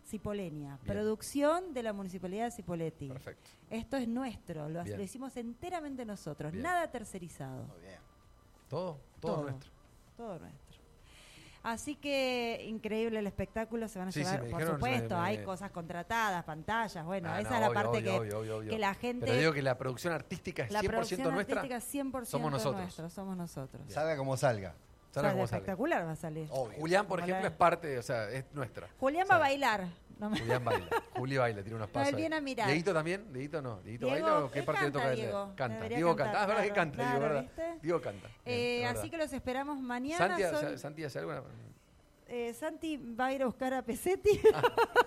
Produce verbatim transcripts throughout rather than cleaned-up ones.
Cipolleña, Bien. producción de la Municipalidad de Cipolletti. Perfecto. Esto es nuestro, lo, lo hicimos enteramente nosotros, Bien. nada tercerizado. Muy bien. Todo, todo, todo nuestro. Todo nuestro. Así que increíble el espectáculo, se van a sí, llevar, sí, por dijeron, supuesto, me, me... hay cosas contratadas, pantallas, bueno, ah, esa no, es la obvio, parte obvio, que, obvio, obvio, obvio. que la gente... Pero digo que la producción artística es la cien por ciento producción nuestra. artística cien por ciento somos nosotros. Nuestro, somos nosotros. Bien. Salga como salga. Salga como espectacular salga. Va a salir. Obvio. Julián, por ejemplo, es parte, o sea, es nuestra. Julián va a bailar. No me... Julián baila. Juli baila, tiene unos pasos. No, él viene a mirar. ¿Dieguito también? ¿Dieguito no? ¿Dieguito Diego, baila o qué parte canta, le toca a Diego. él? Canta. Debería Diego cantar, canta. Ah, es verdad que claro, canta, claro, Diego, ¿verdad? ¿viste? Diego canta. Eh, Bien, así verdad. que los esperamos mañana. Santi, son... Santi hace alguna... Eh, Santi va a ir a buscar a Pesetti. Ah.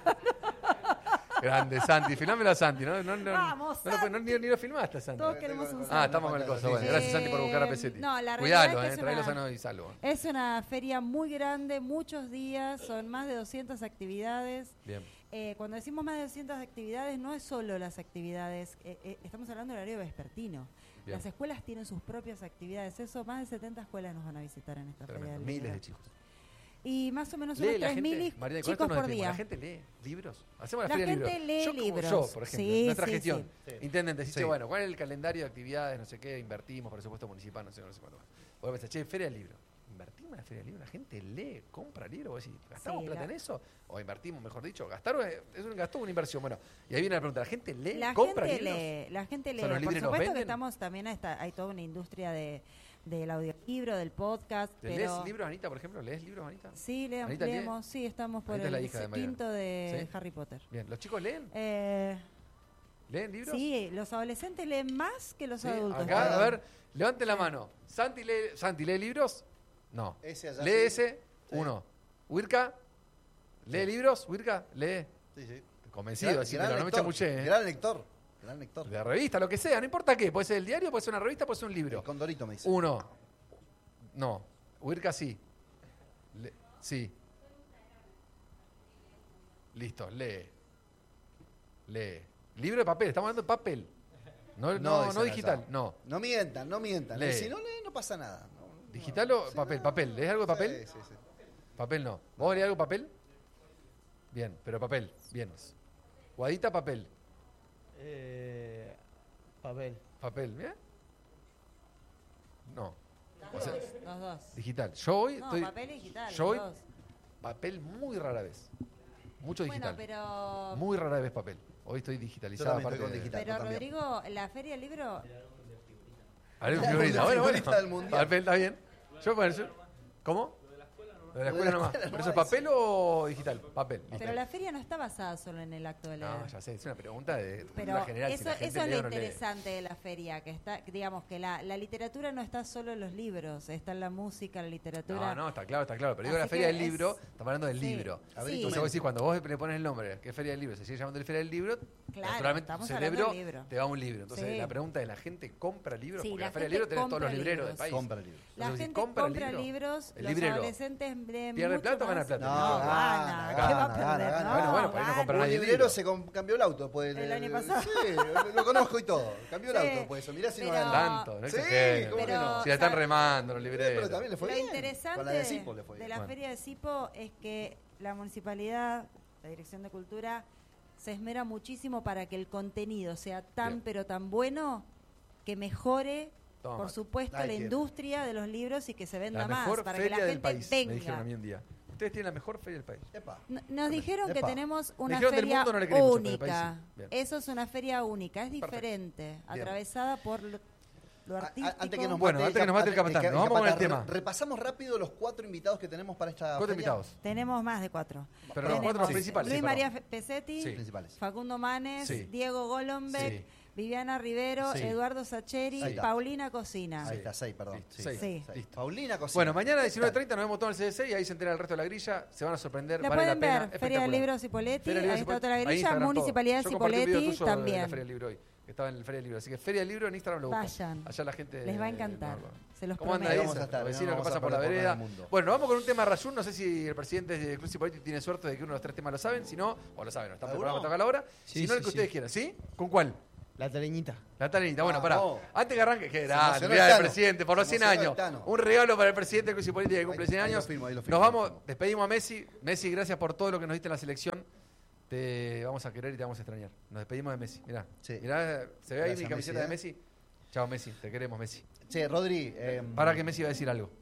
Grande, Santi. Filmámelo a Santi. No, no, no, Vamos, no, Santi. No, ni, ni lo filmaste, Santi. Todos queremos un Santi. Ah, estamos con el coso. Bueno, gracias, Santi, por buscar a Pesetti. No, la Cuidalo, realidad es eh, que traelo es una, sano y salvo. Es una feria muy grande, muchos días, son más de doscientas actividades. Bien. Eh, cuando decimos más de doscientas actividades, no es solo las actividades, eh, eh, estamos hablando del horario vespertino. Bien. Las escuelas tienen sus propias actividades, eso, más de setenta escuelas nos van a visitar en esta Tremendo. feria del Miles libro. de chicos. Y más o menos lee unos la tres gente, mil María, con chicos esto nos por despedimos. día. ¿La gente lee libros? Hacemos la, La feria de gente libros. lee yo, como libros. yo, por ejemplo, Sí, nuestra sí, gestión. sí. Intendente, decís, Sí. bueno, ¿cuál es el calendario de actividades? No sé qué, invertimos, presupuesto municipal, no sé, no sé cuánto. Vos pensás, che, feria del libro. ¿Invertimos en la feria del libro? ¿La gente lee, compra libros? Vos decís, ¿gastamos Sí, plata la... en eso? O invertimos, mejor dicho. Gastar es, es un gasto o una inversión. Bueno, y ahí viene la pregunta, ¿la gente lee, La compra gente libros? lee, la gente lee. O sea, ¿los Por libros los supuesto que venden? estamos también, está, hay toda una industria de del audiolibro, del podcast. ¿Lees pero... libros, Anita, por ejemplo? ¿Lees libros, Anita? Sí, leemos, ¿Anita lee? leemos, sí, estamos por Anita es la el hija de Mariano. quinto de ¿Sí? Harry Potter. Bien, ¿los chicos leen? Eh, ¿Leen libros? sí, los adolescentes leen más que los Sí, adultos. acá, a ver, levante la mano. ¿Santi lee, Santi, ¿lee libros? No. Ese allá ¿Lee sí. ese? Sí. Uno. ¿Wirka? ¿Lee Sí. libros? ¿Wirka? ¿Lee? Sí, sí. Convencido, así, pero no me lector, chamuché, ¿eh? gran lector. Gran lector. De revista, lo que sea, no importa qué. Puede ser el diario, puede ser una revista, puede ser un libro. El Condorito me dice. Uno. No. Wirka sí. Le- sí. Listo, lee. Lee. Libro de papel, estamos hablando de papel. No, no, dice no digital, allá. no. No mientan, no mientan. Lee. Si no lee, no pasa nada. No, ¿Digital no, o sí, papel? no. Papel. ¿Lees algo de papel? Sí, sí, sí. Papel no. ¿Vos lees algo de papel? Bien, pero papel. Bien. Guadita, papel. Eh, papel. Papel, ¿bien? No. O Los sea, dos, los dos. digital. Yo hoy No, estoy... papel y digital. Yo hoy, los dos. papel muy rara vez. Mucho digital. Bueno, pero... Muy rara vez papel. Hoy estoy digitalizado. Yo también aparte estoy con de- digital. Pero yo también. Rodrigo, la feria del libro... A ver, La figurita. Bueno, bueno. figurita del mundial. Papel, está bien. Yo, bueno, yo- ¿Cómo? Lo de la escuela nomás. ¿Pero eso es papel o digital? Papel. listo. Pero la feria no está basada solo en el acto de leer. No, ya sé, es una pregunta de Pero cultura general. si eso, la gente eso es lee lo o no lee. interesante de la feria, que está, digamos que la, la literatura no está solo en los libros, está en la música, la literatura. No, no, está claro, está claro. Pero digo, Así la feria que del es- libro, estamos hablando del sí, libro. A ver, sí. Entonces vos decís, cuando vos le pones el nombre, que es feria del libro, se sigue llamando el feria del libro, Claro, naturalmente tu estamos hablando cerebro del libro. te va a un libro. Entonces Sí. la pregunta es, ¿la gente compra libros? Sí, Porque la la feria del gente libro tenés todos los compra libreros del libros. país. Compra libros. La Entonces, gente ¿compra el compra libro? libros, El los librero. adolescentes de ¿Pierde mucho plata o gana más- plata? No, No, gana, gana, ¿qué gana, va a perder? gana, No, Bueno, bueno, por ahí no gana. compran Un nadie el librero libro. se com- cambió el auto. Pues, El eh, año pasado. Sí, lo, lo conozco y todo. Cambió el Sí, auto, pues eso. Mirá si pero- no gana. Tanto, no Sí, exageren. ¿cómo que no? Si la están ¿sabes? remando los Eh, libreros. pero también le fue Lo bien. interesante Con la de Cipo le fue de bien. la Bueno. feria de Cipo es que la municipalidad, la Dirección de Cultura, se esmera muchísimo para que el contenido sea tan Bien. pero tan bueno que mejore, Toma, por mate. supuesto, Ay, la qué- industria de los libros y que se venda La más, mejor para que feria la del gente país, me dijeron a mí venga. un día. Ustedes tienen la mejor feria del país. Epa. N- Nos dijeron que Epa. tenemos una dijeron del feria mundo no le creemos, pero del país única. sí. Bien. Eso es una feria única, es Perfecto. diferente, Bien. atravesada por lo, lo A- a- artístico. Antes que nos Bueno, mate, antes que nos mate el capatán, que- nos vamos con el capatán, tema. re- Repasamos rápido los cuatro invitados que tenemos para esta ¿Cuántos feria. invitados? Tenemos más de cuatro. Pero los Tenemos cuatro principales. Luis sí, María perdón. Fe- Pesetti, Sí. Principales. Facundo Manes, Sí. Diego Golombek, Sí. Viviana Rivero, Sí. Eduardo Sacheri, Ahí está. Paulina Cocina. Ahí Sí. está, seis, perdón. Listo, Sí, seis. Sí. seis. Listo. Paulina Cocina. Bueno, mañana a diecinueve treinta nos vemos todos en el C D C y ahí se entera el resto de la grilla. Se van a sorprender. La vale pueden la pena. ver, Feria del Espectacular. Libro Cipolletti, Feria del Libro ahí está Cipolletti. toda la Ahí grilla, Instagram todo. Municipalidad de Yo compartí un video Cipolletti tuyo de la también. Feria del Libro hoy, que estaba en el Feria del Libro. Así que Feria del Libro en Instagram lo buscan. Vayan. Allá la gente. Les va a encantar, no, no. se los ¿Cómo anda prometo. ahí? Vamos a estar, Los vecinos no, que vamos a pasan por la perder por vereda. el mundo. Bueno, nos vamos con un tema Rayún. No sé si el presidente de Club Cipolletti tiene suerte de que uno de los tres temas lo saben. Si no, o lo saben, no están ¿Alguno? preparados para tocar la hora. Sí, si no, el sí, que ustedes sí. quieran. ¿Sí? ¿Con cuál? La teleñita. La talenita, bueno, pará. Vamos. Antes que arranque, que grande, emocionó mirá el el Tano. presidente, por los Se cien emocionó el años. Tano. Un regalo para el presidente de Cruz Cipolletti que cumple Ahí- cien ahí lo años. firmo, ahí lo firmo, Nos ahí lo vamos, firmo. despedimos a Messi. Messi, gracias por todo lo que nos diste en la selección. te vamos a querer y te vamos a extrañar. Nos despedimos de Messi. Mirá, Sí. mirá, se ve ahí Gracias, mi camiseta Messi, de Messi. Chao, Messi, te queremos, Messi. Che, Rodri. eh, Para que Messi va a decir algo.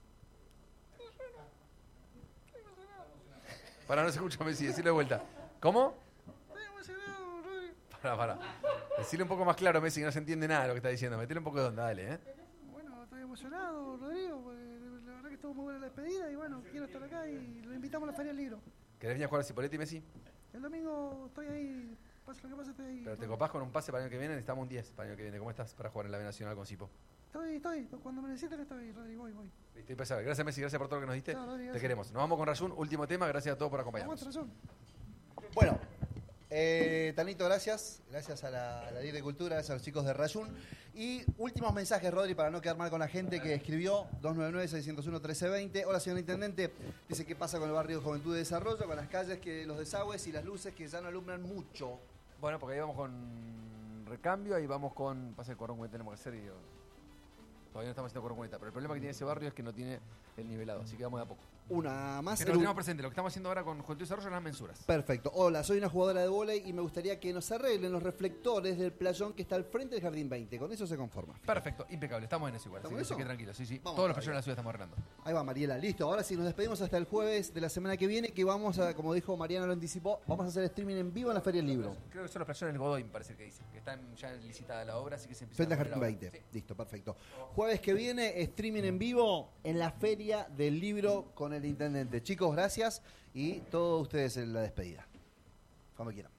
Para, no se escucha Messi, decirlo de vuelta. ¿Cómo? Para, para. Decirle un poco más claro, Messi, que no se entiende nada de lo que está diciendo. Metele un poco de onda, dale, ¿eh? Bueno, estoy emocionado, Rodrigo, porque la verdad que estuvo muy buena la despedida y bueno, quiero estar acá y lo invitamos a la Feria del Libro. ¿Querés venir a jugar a Cipolletti, Messi? El domingo estoy ahí, pase lo que pase, estoy ahí. Pero te copás con un pase para el año que viene, necesitamos un diez para el año que viene. ¿Cómo estás para jugar en la B Nacional con Cipo? Estoy, estoy, cuando me necesiten estoy, Rodrigo, voy, voy. Listo, impecable. Gracias, Messi, gracias por todo lo que nos diste. Chao, Rodri, Te gracias. queremos. Nos vamos con Rayun, último tema, gracias a todos por acompañarnos. Aguanta, razón. Bueno, eh, Tanito, gracias. Gracias a la, a la Dirección de Cultura, gracias a los chicos de Rayun. Y últimos mensajes, Rodri, para no quedar mal con la gente que escribió dos nueve nueve, seis cero uno, uno tres dos cero. Hola, señor Intendente. Dice qué pasa con el barrio Juventud de Desarrollo, con las calles, que los desagües y las luces que ya no alumbran mucho. Bueno, porque ahí vamos con recambio, ahí vamos con... Pasa el cordón que tenemos que hacer y... Todavía no estamos haciendo cordón pero el problema que tiene ese barrio es que no tiene el nivelado, así que vamos de a poco. Una más. Pero el- lo tenemos presente, lo que estamos haciendo ahora con Juventud y Desarrollo son las mensuras. Perfecto. Hola, soy una jugadora de vóley y me gustaría que nos arreglen los reflectores del playón que está al frente del Jardín veinte. Con eso se conforma. Perfecto, impecable, estamos en eso igual, así ¿Estamos que en se eso? quede tranquilo, sí, sí. Vamos Todos los todavía. playos de la ciudad estamos arreglando. Ahí va, Mariela. Listo. Ahora sí, nos despedimos hasta el jueves de la semana que viene, que vamos a, como dijo Mariana, lo anticipó, vamos a hacer streaming en vivo en la Feria del Libro. Creo que son los playos del Godoy, me parece que dicen, que están ya licitada la obra, así que se empieza Frente a al poner Jardín ahora. veinte. Sí. Listo, perfecto. Jueves que viene, streaming en vivo en la Feria del Libro con el Intendente. Chicos, gracias y todos ustedes en la despedida. Como quieran.